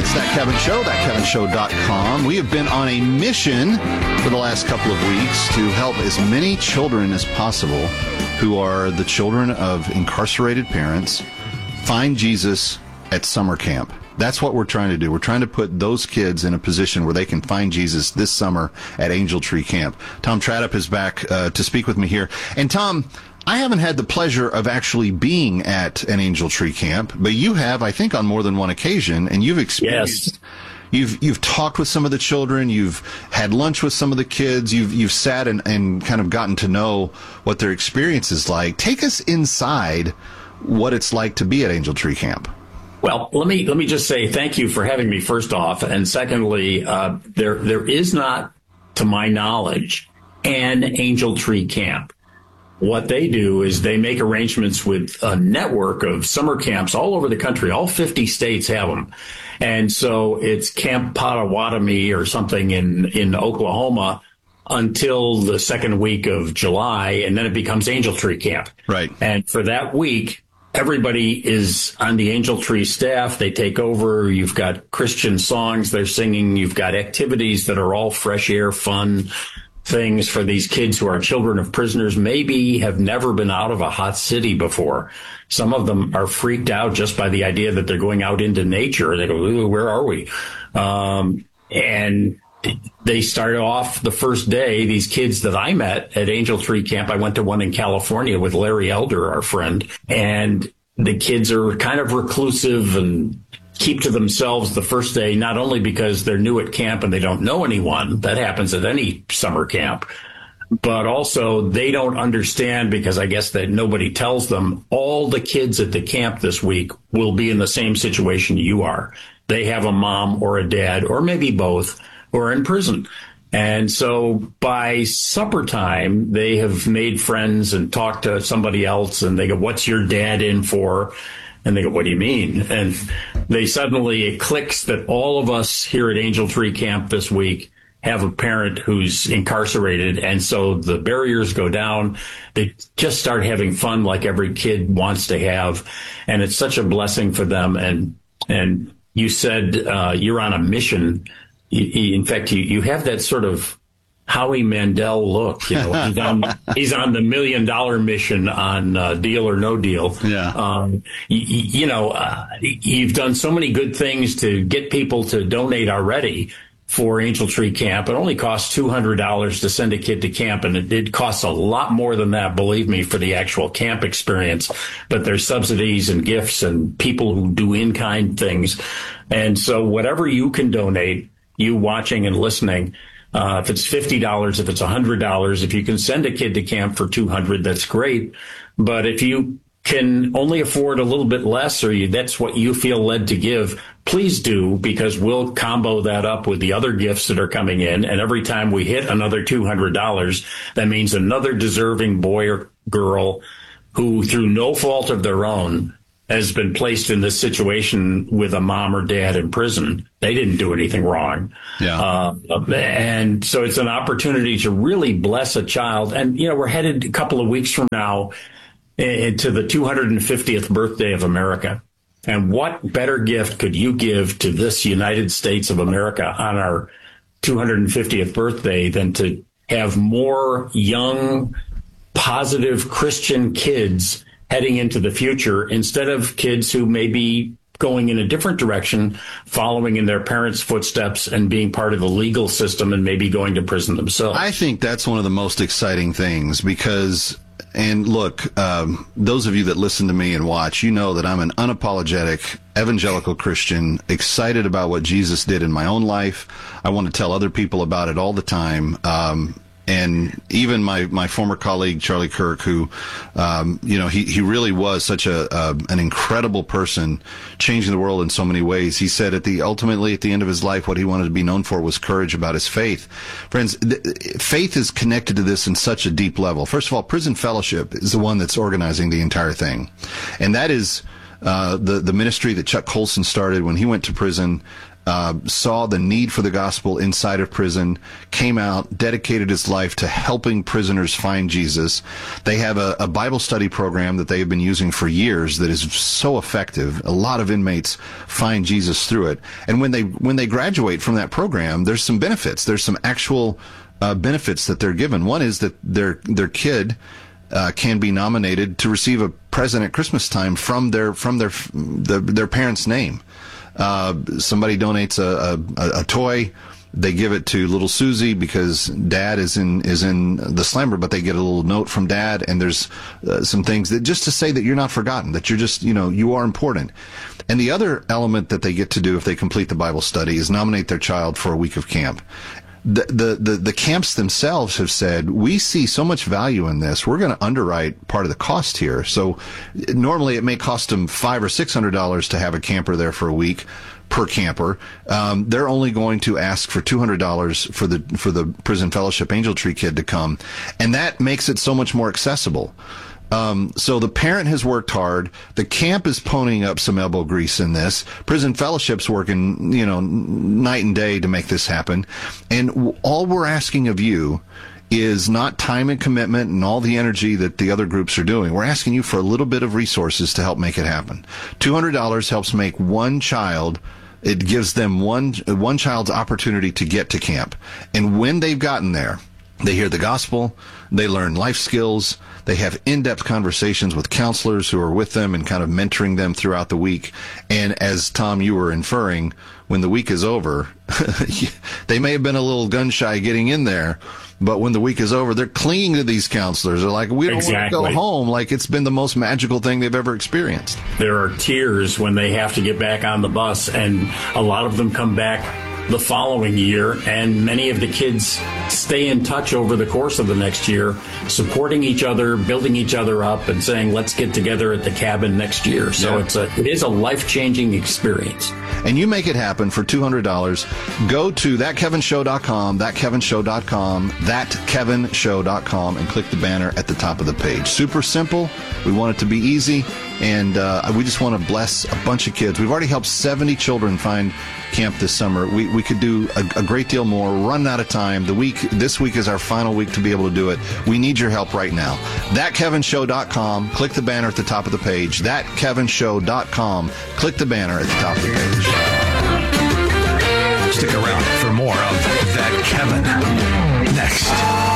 It's That Kevin Show, thatkevinshow.com. We have been on a mission for the last couple of weeks to help as many children as possible who are the children of incarcerated parents find Jesus at summer camp. That's what we're trying to do. We're trying to put those kids in a position where they can find Jesus this summer at Angel Tree Camp. Tom Tradup is back to speak with me here. And Tom, I haven't had the pleasure of actually being at an Angel Tree Camp, but you have, I think, on more than one occasion, and you've experienced. Yes. You've talked with some of the children. You've had lunch with some of the kids. You've sat and kind of gotten to know what their experience is like. Take us inside what it's like to be at Angel Tree Camp. Well, let me just say thank you for having me, first off, and secondly, there is not, to my knowledge, an Angel Tree Camp. What they do is they make arrangements with a network of summer camps all over the country. All 50 states have them. And so it's Camp Potawatomi or something in Oklahoma until the second week of July, and then it becomes Angel Tree Camp. Right. And for that week, everybody is on the Angel Tree staff. They take over. You've got Christian songs they're singing. You've got activities that are all fresh air, fun things for these kids who are children of prisoners, maybe have never been out of a hot city before. Some of them are freaked out just by the idea that they're going out into nature. They go, ooh, where are we? And they started off the first day, these kids that I met at Angel Tree Camp. I went to one in California with Larry Elder, our friend, and the kids are kind of reclusive and keep to themselves the first day, not only because they're new at camp and they don't know anyone. That happens at any summer camp. But also they don't understand, because I guess that nobody tells them, all the kids at the camp this week will be in the same situation you are. They have a mom or a dad, or maybe both, who are in prison. And so by supper time, they have made friends and talked to somebody else, and they go, what's your dad in for? And they go, what do you mean? And they suddenly, it clicks that all of us here at Angel Tree Camp this week have a parent who's incarcerated. And so the barriers go down. They just start having fun like every kid wants to have. And it's such a blessing for them. And you said you're on a mission. In fact, you have that sort of Howie Mandel look. You know, he's on the $1 million mission on Deal or No Deal. Yeah. You've done so many good things to get people to donate already for Angel Tree Camp. It only costs $200 to send a kid to camp, and it costs a lot more than that, believe me, for the actual camp experience. But there's subsidies and gifts and people who do in-kind things. And so whatever you can donate, you watching and listening, if it's $50, if it's $100, if you can send a kid to camp for $200, that's great. But if you can only afford a little bit less, or that's what you feel led to give, please do, because we'll combo that up with the other gifts that are coming in. And every time we hit another $200, that means another deserving boy or girl who, through no fault of their own, has been placed in this situation with a mom or dad in prison. They didn't do anything wrong. Yeah. And so it's an opportunity to really bless a child. And, you know, we're headed a couple of weeks from now into the 250th birthday of America. And what better gift could you give to this United States of America on our 250th birthday than to have more young, positive Christian kids heading into the future, instead of kids who may be going in a different direction, following in their parents' footsteps and being part of the legal system and maybe going to prison themselves. I think that's one of the most exciting things, because, and look, those of you that listen to me and watch, you know that I'm an unapologetic evangelical Christian, excited about what Jesus did in my own life. I want to tell other people about it all the time. And even my former colleague, Charlie Kirk, who, he really was such an incredible person, changing the world in so many ways. He said ultimately at the end of his life, what he wanted to be known for was courage about his faith. Friends, faith is connected to this in such a deep level. First of all, Prison Fellowship is the one that's organizing the entire thing. And that is the ministry that Chuck Colson started when he went to prison. saw the need for the gospel inside of prison, came out, dedicated his life to helping prisoners find Jesus. They have a Bible study program that they have been using for years that is so effective. A lot of inmates find Jesus through it. And when they graduate from that program, there's some benefits. There's some actual benefits that they're given. One is that their kid can be nominated to receive a present at Christmas time from their parents' name. Somebody donates a toy, they give it to little Susie because dad is in the slammer, but they get a little note from dad, and there's some things that just to say that you're not forgotten, that you're just, you are important. And the other element that they get to do if they complete the Bible study is nominate their child for a week of camp. The camps themselves have said, we see so much value in this, we're going to underwrite part of the cost here. So normally it may cost them $500 or $600 to have a camper there for a week per camper. They're only going to ask for $200 for the Prison Fellowship Angel Tree kid to come, and that makes it so much more accessible. So the parent has worked hard. The camp is ponying up some elbow grease in this. Prison Fellowship's working, night and day to make this happen. And all we're asking of you is not time and commitment and all the energy that the other groups are doing. We're asking you for a little bit of resources to help make it happen. $200 helps make one child. It gives them one child's opportunity to get to camp. And when they've gotten there, they hear the gospel, they learn life skills, they have in-depth conversations with counselors who are with them and kind of mentoring them throughout the week. And as Tom, you were inferring, when the week is over, they may have been a little gun-shy getting in there, but when the week is over, they're clinging to these counselors. They're like, we don't want to go home. Like, it's been the most magical thing they've ever experienced. There are tears when they have to get back on the bus, and a lot of them come back the following year, and many of the kids stay in touch over the course of the next year, supporting each other, building each other up, and saying, let's get together at the cabin next year. So it is a life-changing experience. And you make it happen for $200. Go to thatkevinshow.com, thatkevinshow.com, thatkevinshow.com, and click the banner at the top of the page. Super simple. We want it to be easy, and we just want to bless a bunch of kids. We've already helped 70 children find camp this summer. We could do a great deal more. We're running out of time. This week is our final week to be able to do it. We need your help right now. Thatkevinshow.com. Click the banner at the top of the page. Thatkevinshow.com. Click the banner at the top of the page. Stick around for more of That Kevin next.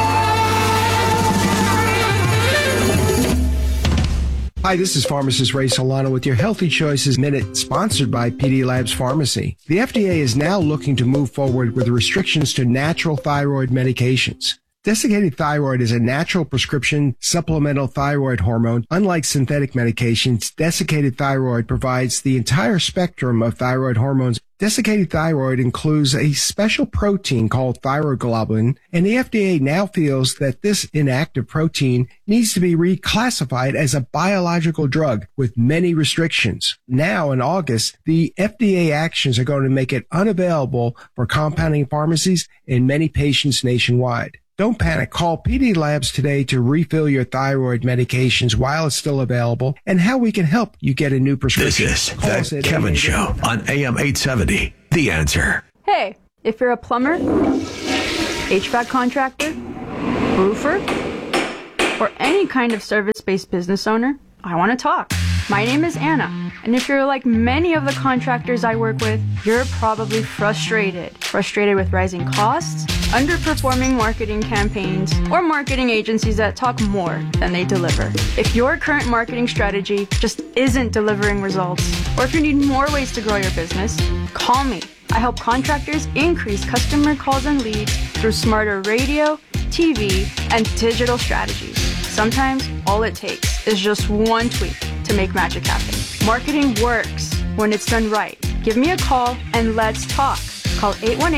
Hi, this is pharmacist Ray Solano with your Healthy Choices Minute, sponsored by PD Labs Pharmacy. The FDA is now looking to move forward with restrictions to natural thyroid medications. Desiccated thyroid is a natural prescription supplemental thyroid hormone. Unlike synthetic medications, desiccated thyroid provides the entire spectrum of thyroid hormones. Desiccated thyroid includes a special protein called thyroglobulin, and the FDA now feels that this inactive protein needs to be reclassified as a biological drug with many restrictions. Now, in August, the FDA actions are going to make it unavailable for compounding pharmacies and many patients nationwide. Don't panic. Call PD Labs today to refill your thyroid medications while it's still available, and how we can help you get a new prescription. This is That Kevin Show on AM 870. The Answer. Hey, if you're a plumber, HVAC contractor, roofer, or any kind of service-based business owner, I want to talk. My name is Anna, and if you're like many of the contractors I work with, you're probably frustrated with rising costs, underperforming marketing campaigns, or marketing agencies that talk more than they deliver. If your current marketing strategy just isn't delivering results, or if you need more ways to grow your business, call me. I help contractors increase customer calls and leads through smarter radio, TV, and digital strategies. Sometimes all it takes is just one tweak to make magic happen. Marketing works when it's done right. Give me a call and let's talk. Call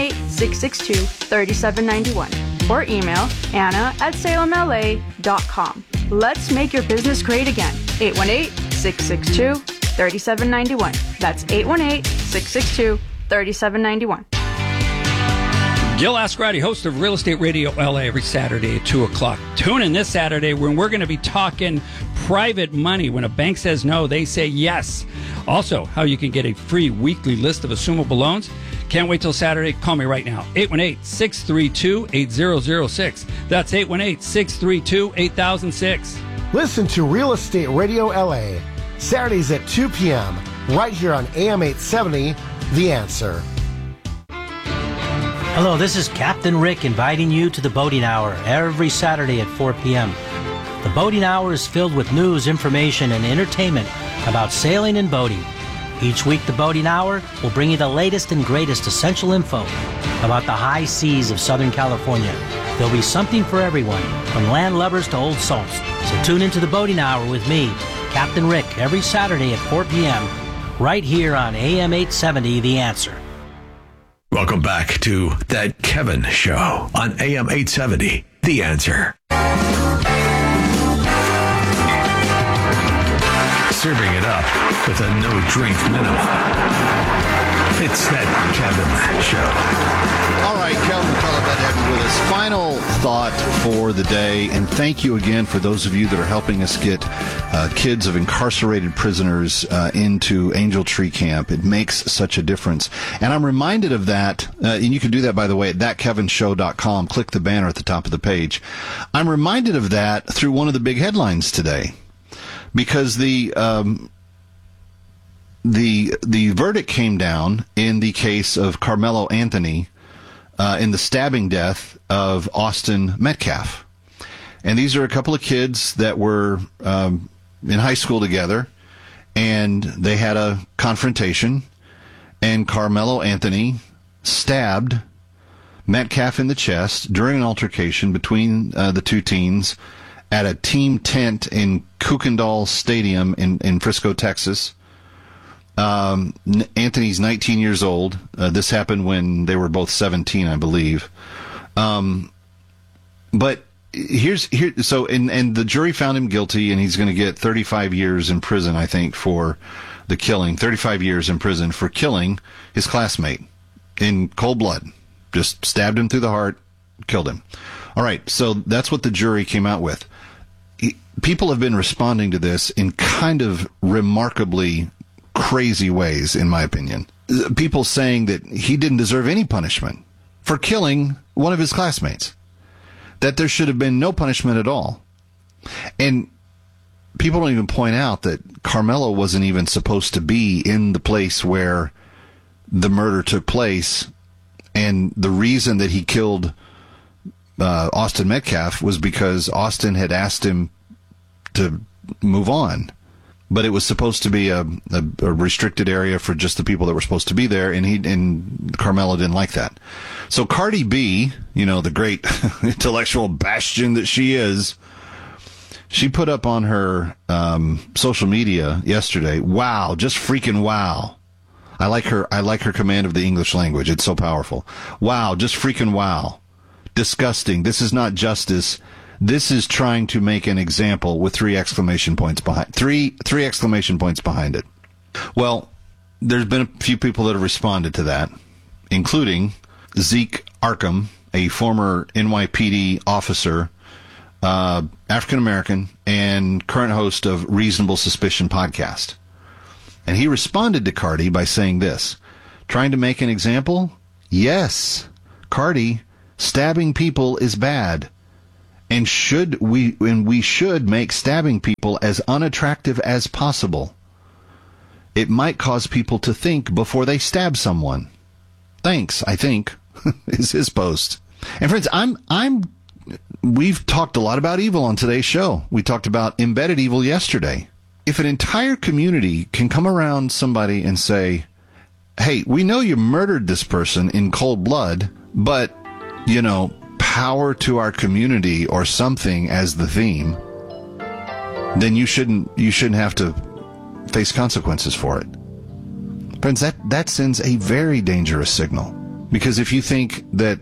818-662-3791 or email anna@salemla.com. Let's make your business great again. 818-662-3791. That's 818-662-3791. Gil Ascarati, host of Real Estate Radio LA, every Saturday at 2 o'clock. Tune in this Saturday when we're going to be talking private money. When a bank says no, they say yes. Also, how you can get a free weekly list of assumable loans. Can't wait till Saturday. Call me right now. 818-632-8006. That's 818-632-8006. Listen to Real Estate Radio LA, Saturdays at 2 p.m., right here on AM 870, The Answer. Hello, this is Captain Rick inviting you to the Boating Hour every Saturday at 4 p.m. The Boating Hour is filled with news, information, and entertainment about sailing and boating. Each week, the Boating Hour will bring you the latest and greatest essential info about the high seas of Southern California. There'll be something for everyone, from land lubbers to old salts. So tune into the Boating Hour with me, Captain Rick, every Saturday at 4 p.m., right here on AM 870, The Answer. Welcome back to That Kevin Show on AM 870, The Answer. Serving it up with a no-drink minimum. It's That Kevin Show. All right, Kelvin McCullough, glad to have you with us. Final thought for the day, and thank you again for those of you that are helping us get kids of incarcerated prisoners into Angel Tree Camp. It makes such a difference. And I'm reminded of that, and you can do that, by the way, at thatkevinshow.com. Click the banner at the top of the page. I'm reminded of that through one of the big headlines today, because the verdict came down in the case of Carmelo Anthony in the stabbing death of Austin Metcalf. And these are a couple of kids that were in high school together, and they had a confrontation, and Carmelo Anthony stabbed Metcalf in the chest during an altercation between the two teens at a team tent in Kukendall Stadium in Frisco, Texas. Anthony's 19 years old. This happened when they were both 17, I believe. But so the jury found him guilty, and he's going to get 35 years in prison, I think, for the killing. 35 years in prison for killing his classmate in cold blood. Just stabbed him through the heart, killed him. All right, so that's what the jury came out with. People have been responding to this in kind of remarkably crazy ways, in my opinion. People saying that he didn't deserve any punishment for killing one of his classmates, that there should have been no punishment at all. And people don't even point out that Carmelo wasn't even supposed to be in the place where the murder took place, and the reason that he killed Austin Metcalf was because Austin had asked him to move on. But it was supposed to be a restricted area for just the people that were supposed to be there, and Carmelo didn't like that. So Cardi B, the great intellectual bastion that she is, she put up on her social media yesterday, wow, just freaking wow. I like her command of the English language. It's so powerful. Wow, just freaking wow. Disgusting. This is not justice. This is trying to make an example with three exclamation points behind it. Well, there's been a few people that have responded to that, including Zeke Arkham, a former NYPD officer, African American, and current host of Reasonable Suspicion podcast. And he responded to Cardi by saying this: trying to make an example? Yes, Cardi, stabbing people is bad. And we should make stabbing people as unattractive as possible. It might cause people to think before they stab someone. Thanks, I think, is his post. And friends, we've talked a lot about evil on today's show. We talked about embedded evil yesterday. If an entire community can come around somebody and say, hey, we know you murdered this person in cold blood, but, power to our community or something as the theme, then you shouldn't have to face consequences for it. Friends, that sends a very dangerous signal, because if you think that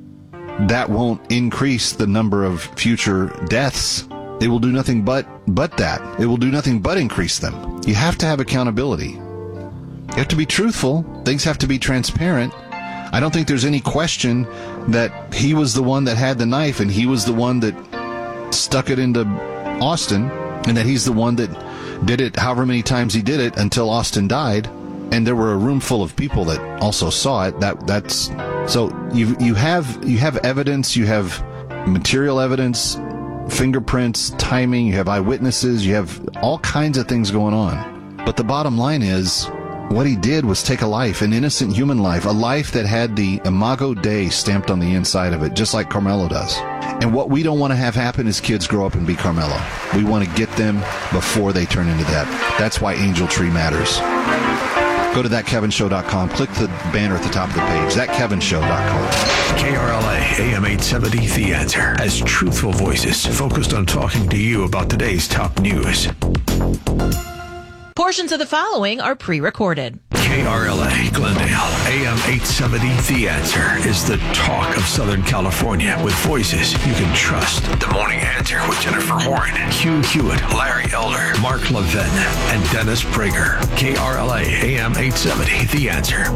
won't increase the number of future deaths, it will do nothing but that. It will do nothing but increase them. You have to have accountability. You have to be truthful. Things have to be transparent. I don't think there's any question that he was the one that had the knife and he was the one that stuck it into Austin, and that he's the one that did it however many times he did it until Austin died. And there were a room full of people that also saw it. That's so you have evidence, you have material evidence, fingerprints, timing, you have eyewitnesses, you have all kinds of things going on. But the bottom line is, what he did was take a life, an innocent human life, a life that had the Imago Dei stamped on the inside of it, just like Carmelo does. And what we don't want to have happen is kids grow up and be Carmelo. We want to get them before they turn into that. That's why Angel Tree matters. Go to thatkevinshow.com. Click the banner at the top of the page. Thatkevinshow.com. KRLA AM 870 The Answer has truthful voices focused on talking to you about today's top news. Portions of the following are pre-recorded. KRLA Glendale AM 870 The Answer is the talk of Southern California with voices you can trust. The Morning Answer with Jennifer Horn, Hugh Hewitt, Larry Elder, Mark Levin, and Dennis Prager. KRLA AM 870 The Answer.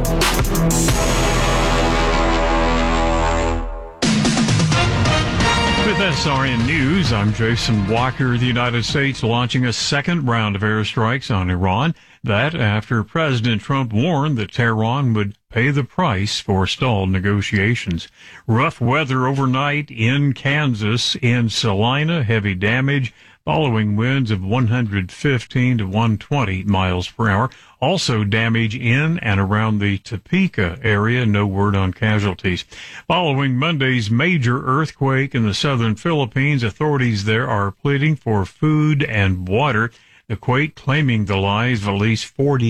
With SRN News, I'm Jason Walker. The United States launching a second round of airstrikes on Iran. That after President Trump warned that Tehran would pay the price for stalled negotiations. Rough weather overnight in Kansas. In Salina, heavy damage following winds of 115 to 120 miles per hour. Also damage in and around the Topeka area. No word on casualties. Following Monday's major earthquake in the southern Philippines, authorities there are pleading for food and water. The quake claiming the lives of at least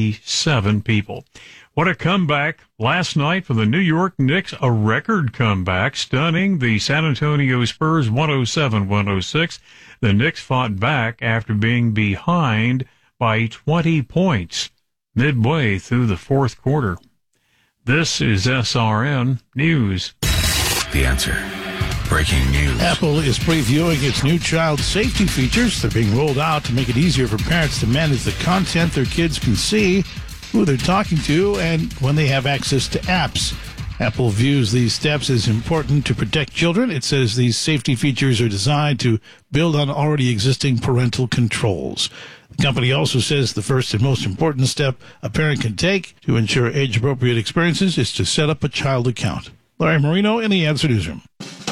47 people. What a comeback last night for the New York Knicks, a record comeback, stunning the San Antonio Spurs 107-106. The Knicks fought back after being behind by 20 points midway through the fourth quarter. This is SRN News. The Answer. Breaking news. Apple is previewing its new child safety features. They're being rolled out to make it easier for parents to manage the content their kids can see, who they're talking to, and when they have access to apps. Apple views these steps as important to protect children. It says these safety features are designed to build on already existing parental controls. The company also says the first and most important step a parent can take to ensure age-appropriate experiences is to set up a child account. Larry Marino in the Answer Newsroom.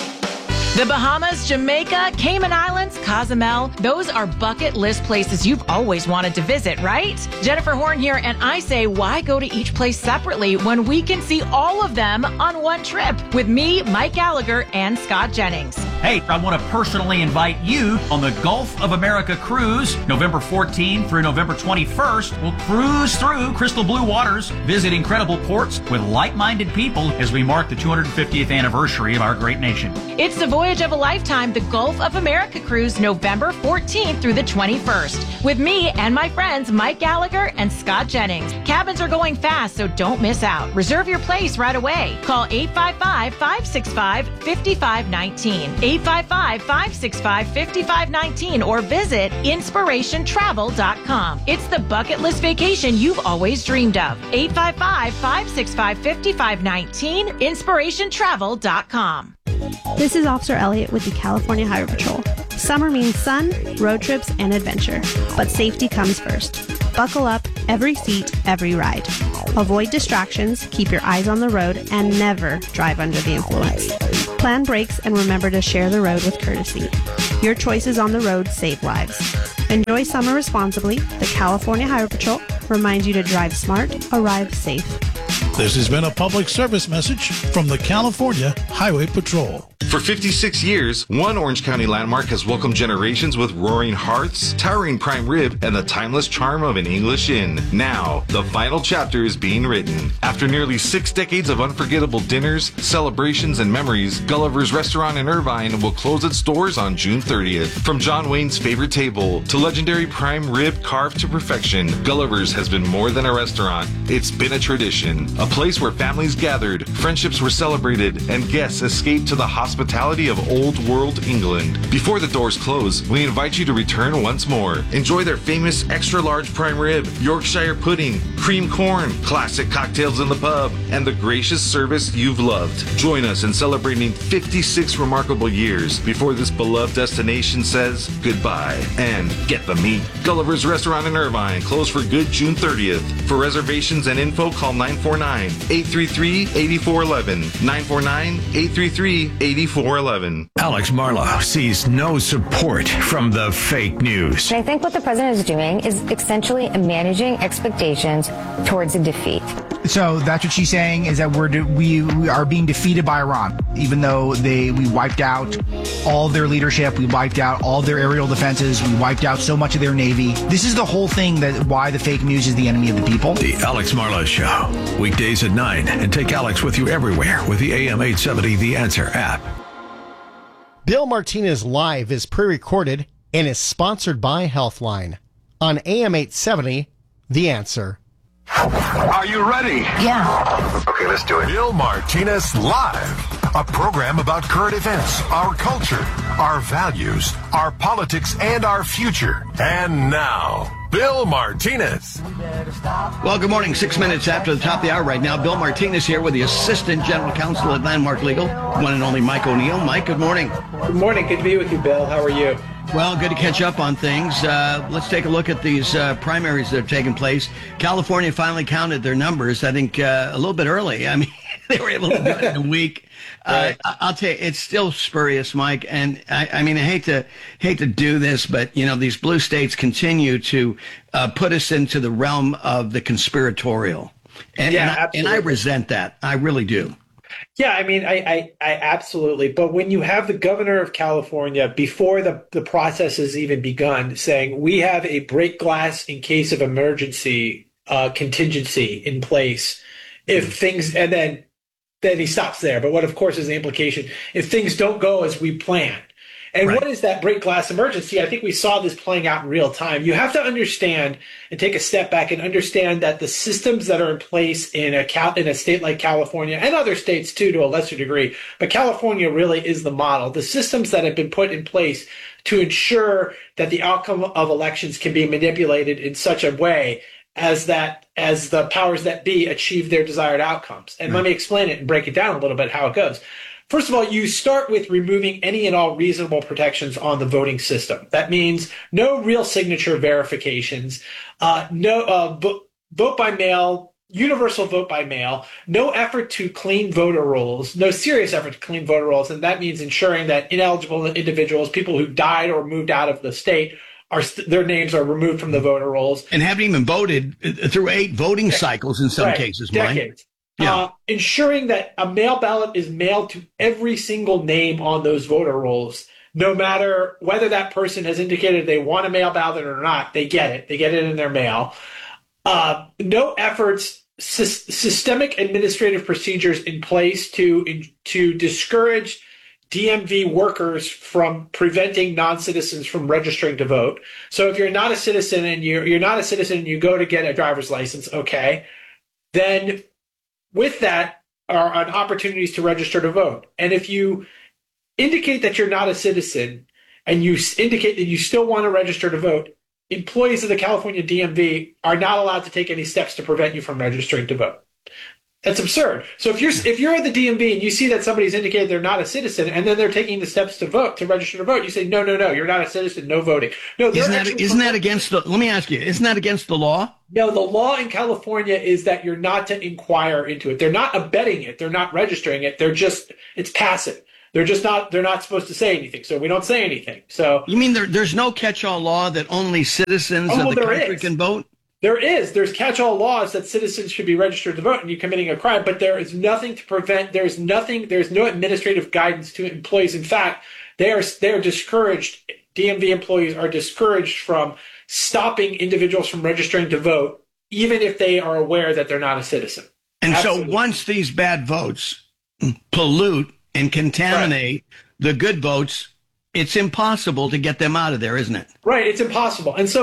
The Bahamas, Jamaica, Cayman Islands, Cozumel, those are bucket list places you've always wanted to visit, right? Jennifer Horn here, and I say, why go to each place separately when we can see all of them on one trip with me, Mike Gallagher, and Scott Jennings? Hey, I want to personally invite you on the Gulf of America cruise, November 14th through November 21st. We'll cruise through crystal blue waters, visit incredible ports with like-minded people as we mark the 250th anniversary of our great nation. It's the voyage of a lifetime, the Gulf of America cruise, November 14th through the 21st, with me and my friends Mike Gallagher and Scott Jennings. Cabins are going fast, so don't miss out. Reserve your place right away. Call 855-565-5519. 855-565-5519 or visit inspirationtravel.com. It's the bucket list vacation you've always dreamed of. 855-565-5519, inspirationtravel.com. This is Officer Elliott with the California Highway Patrol. Summer means sun, road trips, and adventure. But safety comes first. Buckle up, every seat, every ride. Avoid distractions, keep your eyes on the road, and never drive under the influence. Plan brakes and remember to share the road with courtesy. Your choices on the road save lives. Enjoy summer responsibly. The California Highway Patrol reminds you to drive smart, arrive safe. This has been a public service message from the California Highway Patrol. For 56 years, one Orange County landmark has welcomed generations with roaring hearths, towering prime rib, and the timeless charm of an English inn. Now, the final chapter is being written. After nearly 6 decades of unforgettable dinners, celebrations, and memories, Gulliver's Restaurant in Irvine will close its doors on June 30th. From John Wayne's favorite table to legendary prime rib carved to perfection, Gulliver's has has been more than a restaurant. It's been a tradition, a place where families gathered, friendships were celebrated, and guests escaped to the hospitality of old world England. Before the doors close, we invite you to return once more. Enjoy their famous extra large prime rib, Yorkshire pudding, cream corn, classic cocktails in the pub, and the gracious service you've loved. Join us in celebrating 56 remarkable years before this beloved destination says goodbye. And get the meat. Gulliver's Restaurant in Irvine, closed for good June 30th. For reservations and info, call 949-833-8411. 949-833-8411. Alex Marlow sees no support from the fake news. And I think what the president is doing is essentially managing expectations towards a defeat. So that's what she's saying, is that we are being defeated by Iran, even though we wiped out all their leadership, we wiped out all their aerial defenses, we wiped out so much of their navy. This is the whole thing, that why the fake news is the enemy of the people. The Alex Marlow Show, weekdays at 9, and take Alex with you everywhere with the AM 870 The Answer app. Bill Martinez Live is pre-recorded and is sponsored by Healthline on AM 870 The Answer. Are you ready? Yeah. Okay, let's do it. Bill Martinez Live, a program about current events, our culture, our values, our politics, and our future. And now, Bill Martinez. Well, good morning. 6 minutes after the top of the hour right now. Bill Martinez here with the Assistant General Counsel at Landmark Legal, one and only Mike O'Neill. Mike, good morning. Good morning. Good to be with you, Bill. How are you? Well, good to catch up on things. Let's take a look at these primaries that are taking place. California finally counted their numbers, I think, a little bit early. I mean, they were able to do it in a week. Right. I'll tell you, it's still spurious, Mike. And I mean, I hate to do this, but, you know, these blue states continue to put us into the realm of the conspiratorial. And I resent that. I really do. Yeah, I mean, I absolutely. But when you have the governor of California, before the process has even begun, saying we have a break glass in case of emergency contingency in place, if things, and then he stops there. But what, of course, is the implication? If things don't go as we plan. And What is that break glass emergency? I think we saw this playing out in real time. You have to understand and take a step back and understand that the systems that are in place in a state like California, and other states too to a lesser degree, but California really is the model. The systems that have been put in place to ensure that the outcome of elections can be manipulated in such a way as the powers that be achieve their desired outcomes. And let me explain it and break it down a little bit how it goes. First of all, you start with removing any and all reasonable protections on the voting system. That means no real signature verifications, no vote by mail, universal vote by mail, no effort to clean voter rolls, no serious effort to clean voter rolls. And that means ensuring that ineligible individuals, people who died or moved out of the state, their names are removed from the voter rolls. And haven't even voted through 8 voting cycles in some cases, Mike. Decades. Yeah. Ensuring that a mail ballot is mailed to every single name on those voter rolls, no matter whether that person has indicated they want a mail ballot or not, they get it. They get it in their mail. No efforts, systemic administrative procedures in place to discourage DMV workers from preventing non-citizens from registering to vote. So if you're not a citizen and you're not a citizen and you go to get a driver's license, okay, then with that are opportunities to register to vote. And if you indicate that you're not a citizen and you indicate that you still want to register to vote, employees of the California DMV are not allowed to take any steps to prevent you from registering to vote. That's absurd. So if you're at the DMV and you see that somebody's indicated they're not a citizen and then they're taking the steps to vote, to register to vote, you say, no, you're not a citizen, no voting. No, isn't that against the, let me ask you, isn't that against the law? No, the law in California is that you're not to inquire into it. They're not abetting it. They're not registering it. It's passive. They're not supposed to say anything. So we don't say anything. So you mean there's no catch-all law that only citizens of the country can vote? There's catch-all laws that citizens should be registered to vote and you're committing a crime, but there is nothing to prevent, there's no administrative guidance to employees. In fact, they are discouraged, DMV employees are discouraged from stopping individuals from registering to vote, even if they are aware that they're not a citizen. And Absolutely. So once these bad votes pollute and contaminate the good votes, it's impossible to get them out of there, isn't it? Right, it's impossible. And so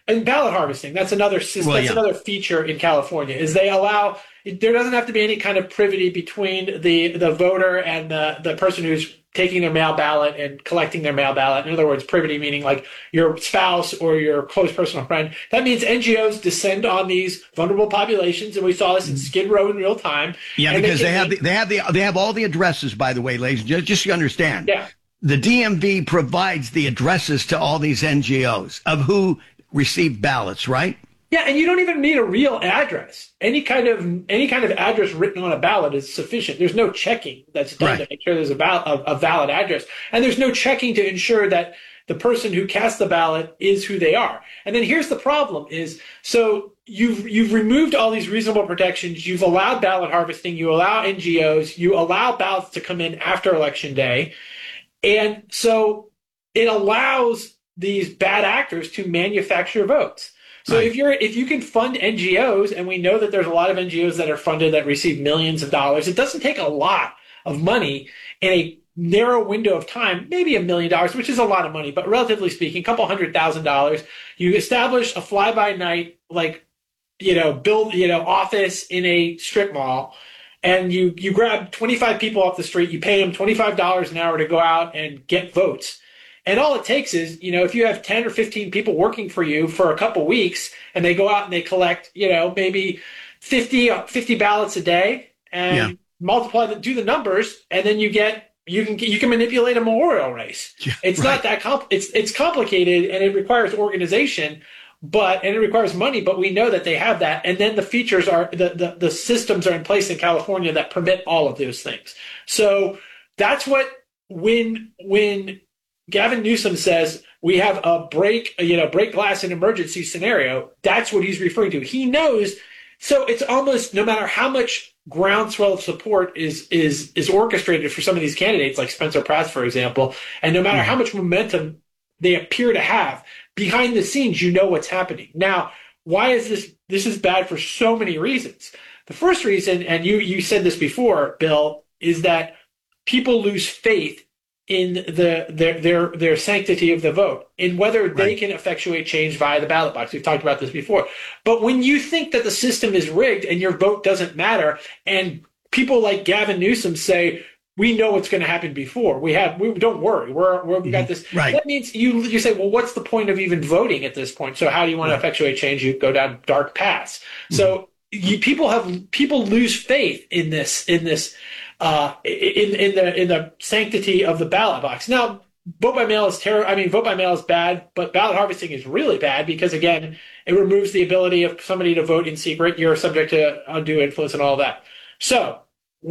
And ballot harvesting, that's another system, another feature in California, is they allow, there doesn't have to be any kind of privity between the voter and the person who's taking their mail ballot and collecting their mail ballot. In other words, privity meaning like your spouse or your close personal friend. That means NGOs descend on these vulnerable populations, and we saw this in Skid Row in real time. Yeah, because they have all the addresses, by the way, ladies, just so you understand. Yeah. The DMV provides the addresses to all these NGOs of who received ballots, right? Yeah, and you don't even need a real address. Any kind of address written on a ballot is sufficient. There's no checking that's done to make sure there's a valid address, and there's no checking to ensure that the person who cast the ballot is who they are. And then here's the problem: is so you've removed all these reasonable protections. You've allowed ballot harvesting. You allow NGOs. You allow ballots to come in after Election Day, and so it allows these bad actors to manufacture votes. So if you can fund NGOs, and we know that there's a lot of NGOs that are funded that receive millions of dollars, it doesn't take a lot of money in a narrow window of time, maybe $1 million, which is a lot of money, but relatively speaking, a couple $100,000. You establish a fly-by-night, office in a strip mall, and you grab 25 people off the street, you pay them $25 an hour to go out and get votes. And all it takes is, if you have 10 or 15 people working for you for a couple weeks, and they go out and they collect, maybe 50 ballots a day, and do the numbers, and then you can manipulate a mayoral race. Yeah, it's not that it's complicated, and it requires organization, and it requires money. But we know that they have that, and then the features are the systems are in place in California that permit all of those things. So that's what when Gavin Newsom says we have a break glass in emergency scenario, that's what he's referring to. He knows, so it's almost no matter how much groundswell of support is orchestrated for some of these candidates, like Spencer Pratt, for example, and no matter how much momentum they appear to have, behind the scenes, you know what's happening. Now, why is this? This is bad for so many reasons. The first reason, and you said this before, Bill, is that people lose faith in their sanctity of the vote, in whether they can effectuate change via the ballot box. We've talked about this before. But when you think that the system is rigged and your vote doesn't matter, and people like Gavin Newsom say, we know what's going to happen before. We don't worry. We got this. Right. That means you say, well, what's the point of even voting at this point? So how do you want to effectuate change? You go down dark paths. So people lose faith in this. In the sanctity of the ballot box. Now, vote by mail is terrible. I mean, vote by mail is bad, but ballot harvesting is really bad because, again, it removes the ability of somebody to vote in secret. You're subject to undue influence and all that. So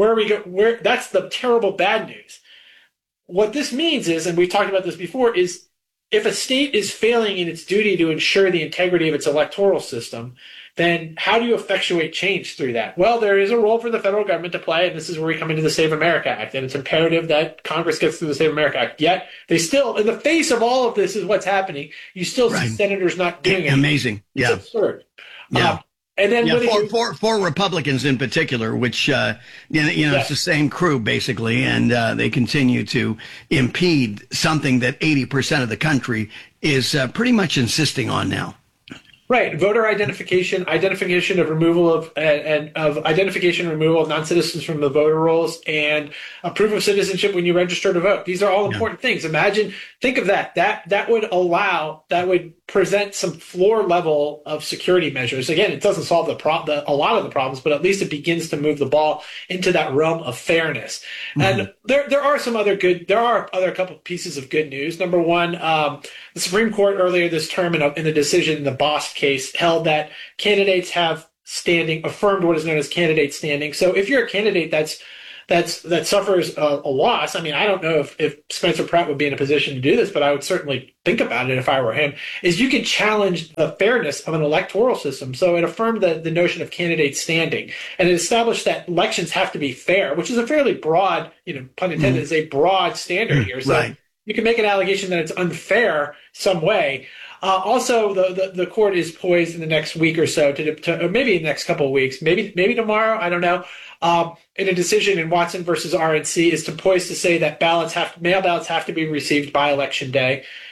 that's the terrible bad news. What this means is, and we've talked about this before, is if a state is failing in its duty to ensure the integrity of its electoral system, then how do you effectuate change through that? Well, there is a role for the federal government to play, and this is where we come into the Save America Act, and it's imperative that Congress gets through the Save America Act. Yet, they still, in the face of all of this is what's happening, you still see senators not doing it. Amazing. It's absurd. Yeah. And then for Republicans in particular, which, it's the same crew, basically, and they continue to impede something that 80% of the country is pretty much insisting on now. Right, voter identification of removal of identification and removal of non-citizens from the voter rolls, and a proof of citizenship when you register to vote. These are all important things. Think of that. That would present some floor level of security measures. Again, it doesn't solve a lot of the problems, but at least it begins to move the ball into that realm of fairness. Mm-hmm. And there are other couple pieces of good news. Number one, the Supreme Court earlier this term in a decision in the Bost case held that candidates have standing, affirmed what is known as candidate standing. So if you're a candidate that suffers a loss, I mean, I don't know if Spencer Pratt would be in a position to do this, but I would certainly think about it if I were him, is you can challenge the fairness of an electoral system. So it affirmed the notion of candidate standing, and it established that elections have to be fair, which is a fairly broad, pun intended, is a broad standard here. So you can make an allegation that it's unfair some way. Also, the court is poised in the next week or so to or maybe in the next couple of weeks, maybe tomorrow, I don't know, in a decision in Watson versus RNC is poised to say that mail ballots have to be received by Election Day.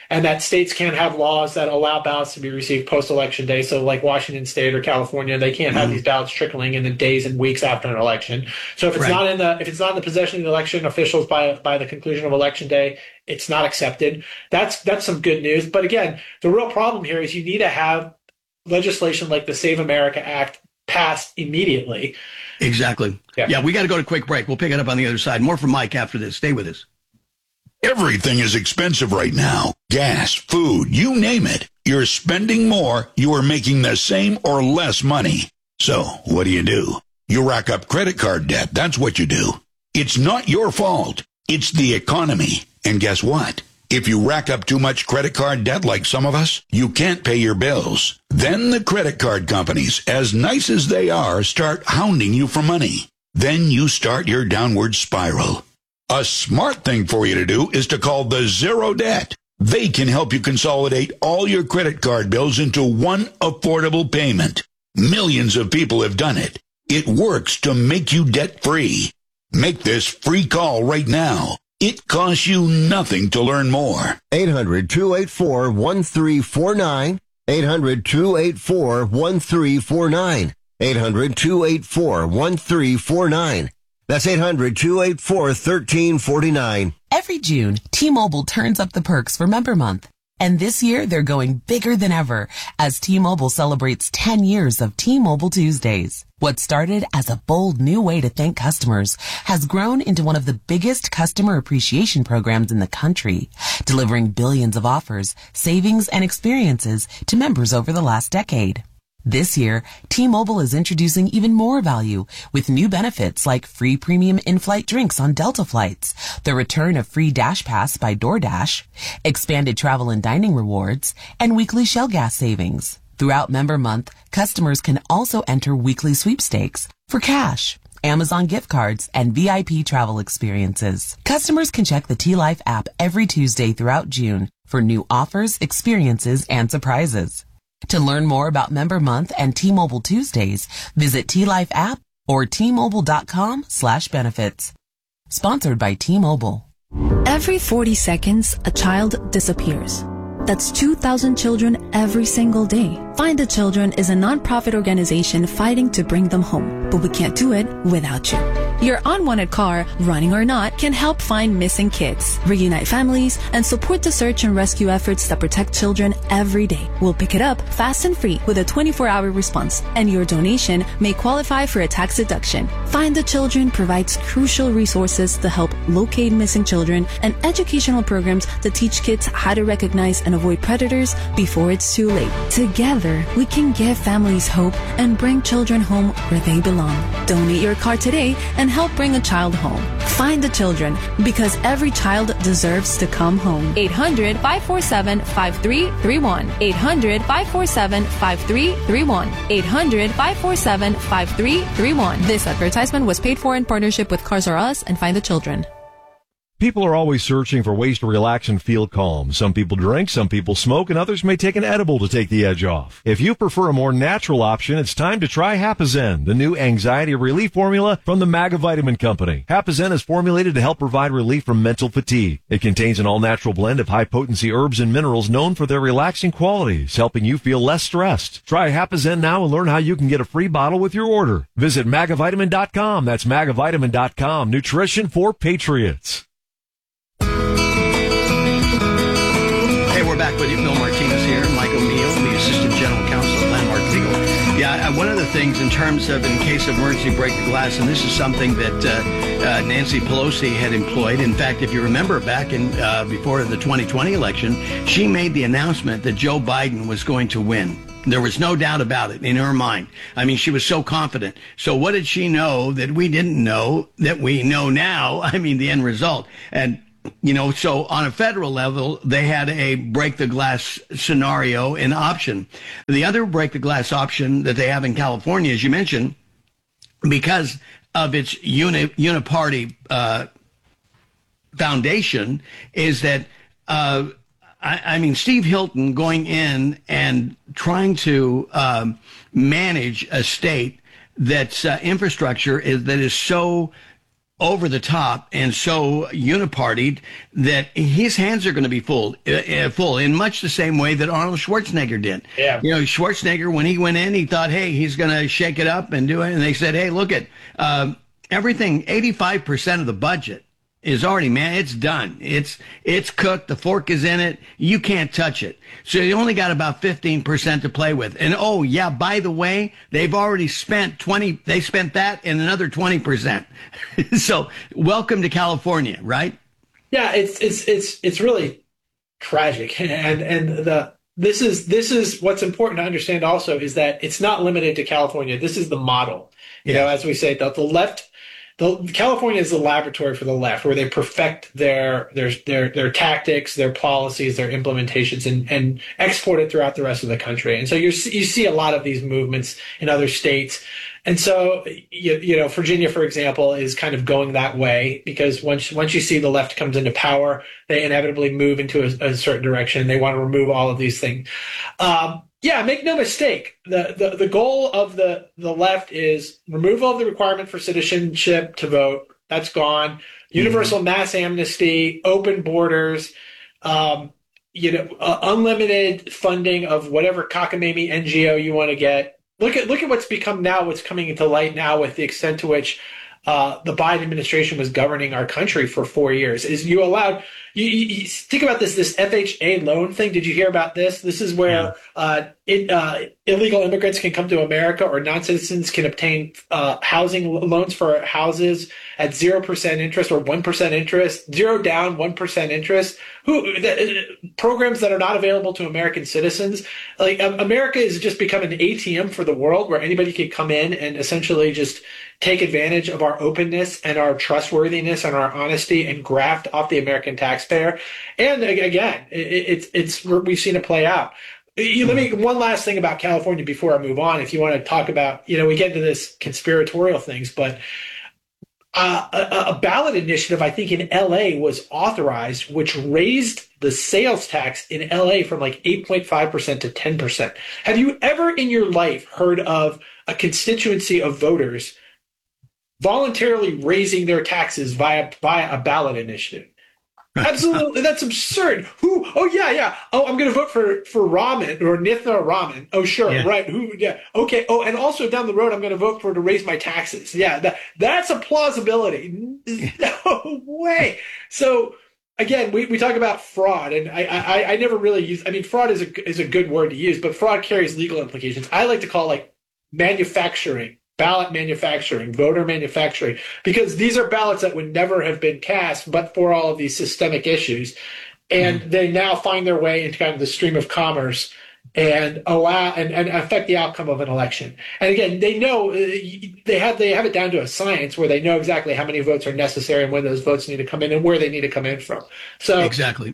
and that states can't have laws that allow ballots to be received post-election day. So like Washington State or California, they can't have these ballots trickling in the days and weeks after an election. So if it's not in the possession of the election officials by the conclusion of election day, it's not accepted. That's some good news. But again, the real problem here is you need to have legislation like the Save America Act passed immediately. Exactly. Yeah, we got to go to a quick break. We'll pick it up on the other side. More from Mike after this. Stay with us. Everything is expensive right now. Gas, food, you name it. You're spending more, you are making the same or less money. So, what do? You rack up credit card debt. That's what you do. It's not your fault. It's the economy. And guess what? If you rack up too much credit card debt like some of us, you can't pay your bills. Then the credit card companies, as nice as they are, start hounding you for money. Then you start your downward spiral. A smart thing for you to do is to call the Zero Debt. They can help you consolidate all your credit card bills into one affordable payment. Millions of people have done it. It works to make you debt-free. Make this free call right now. It costs you nothing to learn more. 800-284-1349. 800-284-1349. 800-284-1349. That's 800-284-1349. Every June, T-Mobile turns up the perks for Member Month. And this year, they're going bigger than ever as T-Mobile celebrates 10 years of T-Mobile Tuesdays. What started as a bold new way to thank customers has grown into one of the biggest customer appreciation programs in the country, delivering billions of offers, savings, and experiences to members over the last decade. This year, T-Mobile is introducing even more value with new benefits like free premium in-flight drinks on Delta flights, the return of free Dash Pass by DoorDash, expanded travel and dining rewards, and weekly Shell gas savings. Throughout Member Month, customers can also enter weekly sweepstakes for cash, Amazon gift cards, and VIP travel experiences. Customers can check the T-Life app every Tuesday throughout June for new offers, experiences, and surprises. To learn more about Member Month and T-Mobile Tuesdays, visit T-Life app or T-Mobile.com/benefits. Sponsored by T-Mobile. Every 40 seconds, a child disappears. That's 2,000 children every single day. Find the Children is a nonprofit organization fighting to bring them home, but we can't do it without you. Your unwanted car, running or not, can help find missing kids, reunite families, and support the search and rescue efforts that protect children every day. We'll pick it up fast and free with a 24-hour response, and your donation may qualify for a tax deduction. Find the Children provides crucial resources to help locate missing children and educational programs to teach kids how to recognize and avoid predators before it's too late. Together, we can give families hope and bring children home where they belong. Donate your car today and help bring a child home. Find the Children, because every child deserves to come home. 800-547-5331. 800-547-5331. 800-547-5331. This advertisement was paid for in partnership with Cars R Us and Find the Children. People are always searching for ways to relax and feel calm. Some people drink, some people smoke, and others may take an edible to take the edge off. If you prefer a more natural option, it's time to try Hapazen, the new anxiety relief formula from the Magavitamin Company. Hapazen is formulated to help provide relief from mental fatigue. It contains an all-natural blend of high-potency herbs and minerals known for their relaxing qualities, helping you feel less stressed. Try Hapazen now and learn how you can get a free bottle with your order. Visit Magavitamin.com. That's Magavitamin.com. Nutrition for Patriots. Hey, we're back with you. Bill Martinez here. Mike O'Neill, the Assistant General Counsel of Landmark Legal. Yeah, one of the things in terms of in case of emergency break the glass, and this is something that Nancy Pelosi had employed. In fact, if you remember back in before the 2020 election, she made the announcement that Joe Biden was going to win. There was no doubt about it in her mind. I mean, she was so confident. So what did she know that we didn't know that we know now? I mean, the end result. And you know, so on a federal level, they had a break the glass scenario and option. The other break the glass option that they have in California, as you mentioned, because of its uniparty foundation, is that, I mean, Steve Hilton going in and trying to manage a state that's infrastructure that is so over the top and so unipartied that his hands are going to be full in much the same way that Arnold Schwarzenegger did. Yeah. You know, Schwarzenegger, when he went in, he thought, hey, he's going to shake it up and do it. And they said, hey, look at everything, 85% of the budget is already, man, it's done. It's cooked. The fork is in it. You can't touch it. So you only got about 15% to play with. And oh yeah, by the way, they've already spent they spent that and another 20%. So welcome to California, right? Yeah, it's really tragic. And this is what's important to understand also is that it's not limited to California. This is the model. You know, as we say, the left, California is the laboratory for the left, where they perfect their tactics, their policies, their implementations, and export it throughout the rest of the country. And so you see a lot of these movements in other states. And so, you know, Virginia, for example, is kind of going that way because once you see the left comes into power, they inevitably move into a certain direction. They want to remove all of these things. Yeah, make no mistake. The goal of the left is removal of the requirement for citizenship to vote. That's gone. Universal mass amnesty, open borders, unlimited funding of whatever cockamamie NGO you want to get. Look at what's become now, what's coming into light now with the extent to which the Biden administration was governing our country for 4 years. Is you allowed you think about this FHA loan thing. Did you hear about this? This is where illegal immigrants can come to America, or non-citizens can obtain housing loans for houses at 0% interest or 1% interest, 0 down, 1% interest. Programs that are not available to American citizens. Like America is just become an ATM for the world, where anybody can come in and essentially just take advantage of our openness and our trustworthiness and our honesty and graft off the American taxpayer. And again, we've seen it play out. Let me one last thing about California before I move on. If you want to talk about, we get into this conspiratorial things, but a ballot initiative, I think in LA was authorized, which raised the sales tax in LA from like 8.5% to 10%. Have you ever in your life heard of a constituency of voters voluntarily raising their taxes via a ballot initiative? Absolutely, that's absurd. Who? Oh yeah. Oh, I'm going to vote for Raman or Nithya Raman. Oh sure, yeah. Right. Who? Yeah. Okay. Oh, and also down the road, I'm going to vote for to raise my taxes. Yeah, that's a plausibility. No way. So again, we talk about fraud, and I never really use. I mean, fraud is a good word to use, but fraud carries legal implications. I like to call it like manufacturing. Ballot manufacturing, voter manufacturing, because these are ballots that would never have been cast but for all of these systemic issues. And they now find their way into kind of the stream of commerce and allow and affect the outcome of an election. And again, they know they have it down to a science where they know exactly how many votes are necessary and when those votes need to come in and where they need to come in from. So exactly,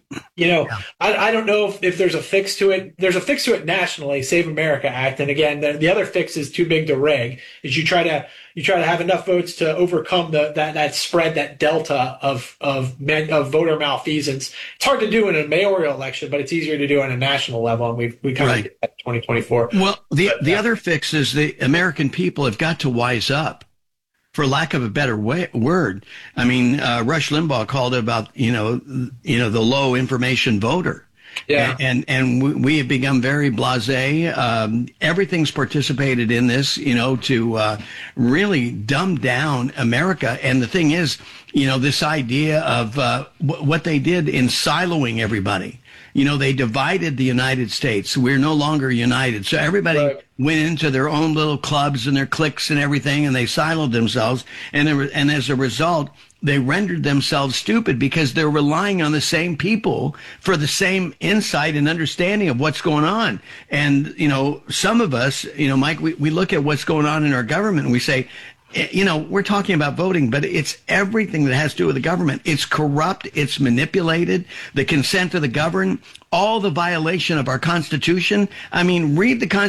I don't know if there's a fix to it. There's a fix to it nationally, Save America Act. And again, the other fix is too big to rig. Is you try to have enough votes to overcome that spread, that delta of voter malfeasance. It's hard to do in a mayoral election, but it's easier to do on a national level, and we kind of did that in 2024. Well, the other fix is the American people have got to wise up, for lack of a better word. I mean, Rush Limbaugh called it about the low information voter. Yeah, and we have become very blasé. Everything's participated in this, to really dumb down America. And the thing is, this idea of what they did in siloing everybody. They divided the United States. We're no longer united. So everybody went into their own little clubs and their cliques and everything, and they siloed themselves. And as a result, they rendered themselves stupid because they're relying on the same people for the same insight and understanding of what's going on. And, some of us, Mike, we look at what's going on in our government and we say, we're talking about voting, but it's everything that has to do with the government. It's corrupt. It's manipulated. The consent of the governed, all the violation of our Constitution. I mean, read the Constitution.